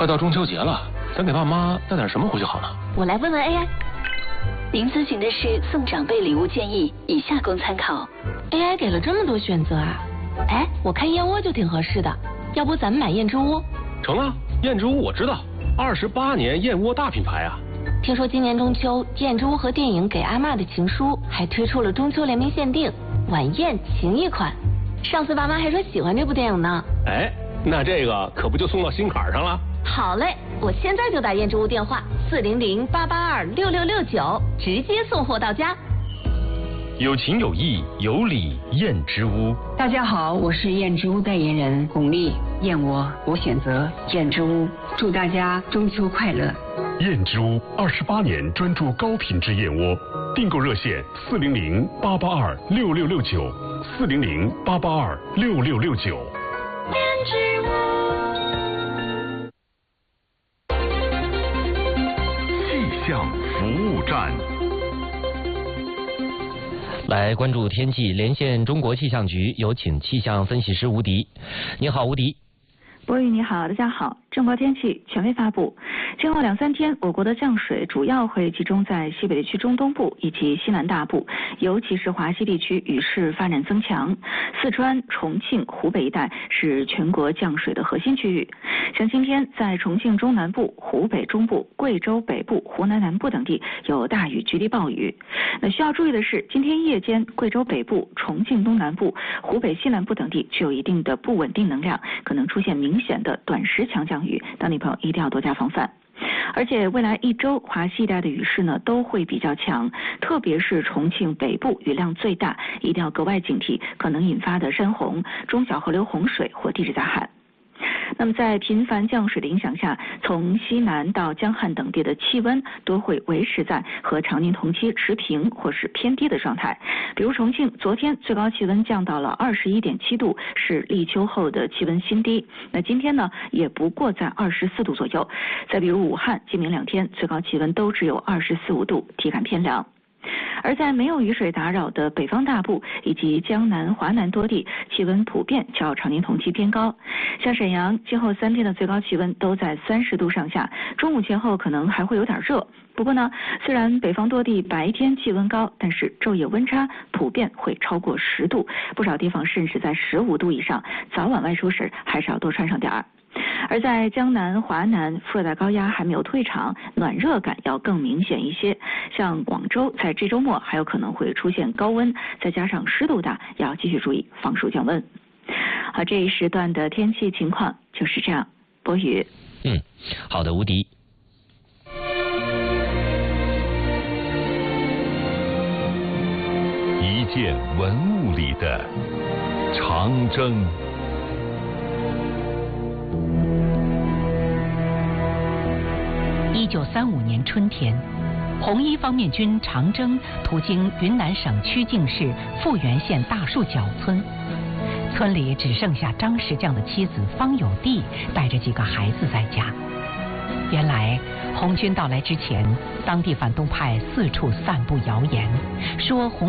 快到中秋节了，咱给爸妈带点什么回去好呢？ 我来问问 AI。您咨询的是送长辈礼物建议，以下供参考。 AI 给了这么多选择啊！哎，我看燕窝就挺合适的，要不咱们买燕之屋？ 成啊，燕之屋我知道，28年燕窝大品牌啊。 听说今年中秋，燕之屋和电影《给阿嬷的情书》还推出了中秋联名限定晚宴情谊款。上次爸妈还说喜欢这部电影呢。 哎，那这个可不就送到心坎上了？ 好嘞，我现在就打燕之屋电话400-882-6669，直接送货到家。 有情有义有礼燕之屋。 大家好，我是燕之屋代言人巩俐。燕窝我选择燕之屋，祝大家中秋快乐。 燕之屋28年专注高品质燕窝，订购热线400-882-6669，400-882-6669。 燕之屋。 气象服务站。 来关注天气，连线中国气象局，有请气象分析师吴迪。你好，吴迪。 博宇你好，大家好。中国天气权威发布，今后2-3天，我国的降水主要会集中在西北地区中东部以及西南大部，尤其是华西地区雨势发展增强。四川、重庆、湖北一带是全国降水的核心区域。像今天在重庆中南部、湖北中部、贵州北部、湖南南部等地有大雨局地暴雨。那需要注意的是，今天夜间贵州北部、重庆东南部、湖北西南部等地具有一定的不稳定能量，可能出现明显的短时强降雨，当地朋友一定要多加防范。而且未来1周华西一带的雨势呢都会比较强，特别是重庆北部雨量最大，一定要格外警惕可能引发的山洪、中小河流洪水或地质灾害。那么在频繁降水的影响下，从西南到江汉等地的气温都会维持在和常年同期持平或是偏低的状态。比如重庆昨天最高气温降到了21.7度，是立秋后的气温新低。那今天呢也不过在24度左右。再比如武汉今明2天最高气温都只有24-25度，体感偏凉。而在没有雨水打扰的北方大部以及江南、华南多地，气温普遍较常年同期偏高。像沈阳今后3天的最高气温都在30度上下，中午前后可能还会有点热。不过呢，虽然北方多地白天气温高，但是昼夜温差普遍会超过10度，不少地方甚至在15度以上，早晚外出时还是要多穿上点儿。而在江南、华南，副热带高压还没有退场，暖热感要更明显一些。像广州在这周末还有可能会出现高温，再加上湿度大，要继续注意防暑降温。好，这一时段的天气情况就是这样。博宇。 好的，吴迪。 一件文物里的长征。 1935年春天，红一方面军长征途经云南省曲靖市富源县大树角村，村里只剩下张石匠的妻子方有娣带着几个孩子在家。原来红军到来之前，当地反动派四处散布谣言，说红